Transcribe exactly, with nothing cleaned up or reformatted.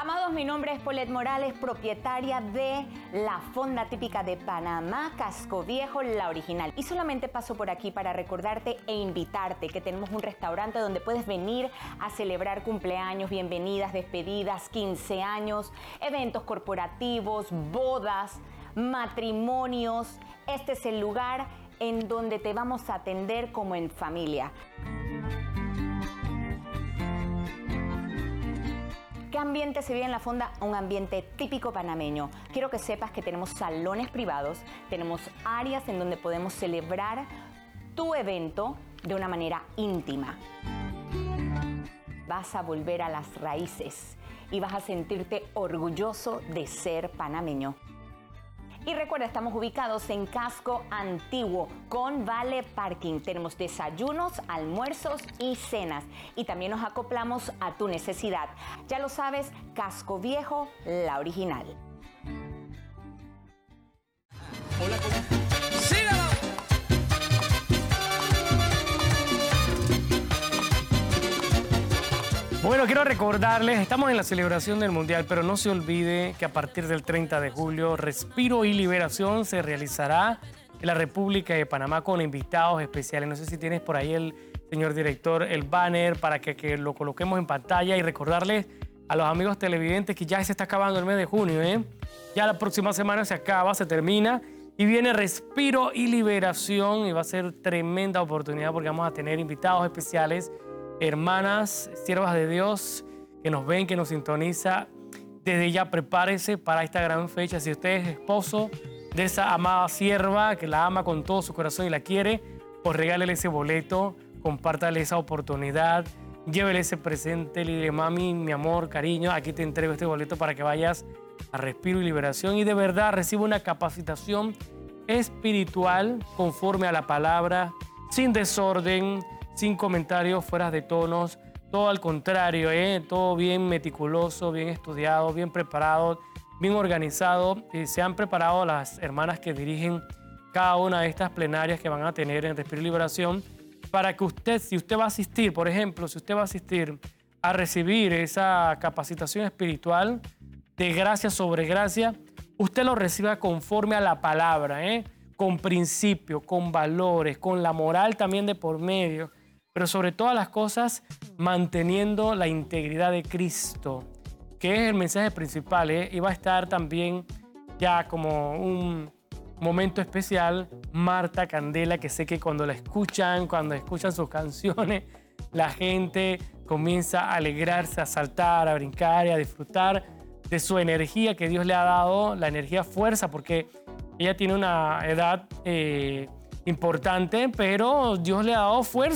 Amados, mi nombre es Paulette Morales, propietaria de la fonda típica de Panamá, Casco Viejo, la original. Y solamente paso por aquí para recordarte e invitarte que tenemos un restaurante donde puedes venir a celebrar cumpleaños, bienvenidas, despedidas, quince años, eventos corporativos, bodas, matrimonios. Este es el lugar en donde te vamos a atender como en familia. ¿Qué ambiente se vive en la fonda? Un ambiente típico panameño. Quiero que sepas que tenemos salones privados, tenemos áreas en donde podemos celebrar tu evento de una manera íntima. Vas a volver a las raíces y vas a sentirte orgulloso de ser panameño. Y recuerda, estamos ubicados en Casco Antiguo con Vale Parking. Tenemos desayunos, almuerzos y cenas. Y también nos acoplamos a tu necesidad. Ya lo sabes, Casco Viejo, la original. Hola, ¡sígalo! Bueno, quiero recordarles, estamos en la celebración del Mundial, pero no se olvide que a partir del treinta de julio, Respiro y Liberación se realizará en la República de Panamá con invitados especiales. No sé si tienes por ahí, el señor director, el banner para que, que lo coloquemos en pantalla, y recordarles a los amigos televidentes que ya se está acabando el mes de junio, ¿eh? Ya la próxima semana se acaba, se termina, y viene Respiro y Liberación, y va a ser tremenda oportunidad porque vamos a tener invitados especiales, hermanas, siervas de Dios que nos ven, que nos sintoniza. Desde ya prepárese para esta gran fecha. Si usted es esposo de esa amada sierva que la ama con todo su corazón y la quiere, pues regálele ese boleto, compártale esa oportunidad, llévele ese presente, le diré: mami, mi amor, cariño, aquí te entrego este boleto para que vayas a Respiro y Liberación y de verdad reciba una capacitación espiritual conforme a la palabra, sin desorden, sin comentarios fuera de tonos, todo al contrario, ¿eh? Todo bien meticuloso, bien estudiado, bien preparado, bien organizado. Y se han preparado las hermanas que dirigen cada una de estas plenarias que van a tener en Respiro y Liberación para que usted, si usted va a asistir, por ejemplo, si usted va a asistir a recibir esa capacitación espiritual de gracia sobre gracia, usted lo reciba conforme a la palabra, ¿eh? Con principios, con valores, con la moral también de por medio, pero sobre todas las cosas manteniendo la integridad de Cristo, que es el mensaje principal, ¿eh? Y va a estar también ya como un momento especial Marta Candela, que sé que cuando la escuchan, cuando escuchan sus canciones, la gente comienza a alegrarse, a saltar, a brincar y a disfrutar de su energía que Dios le ha dado, la energía fuerza, porque ella tiene una edad eh, importante, pero Dios le ha dado fuerza.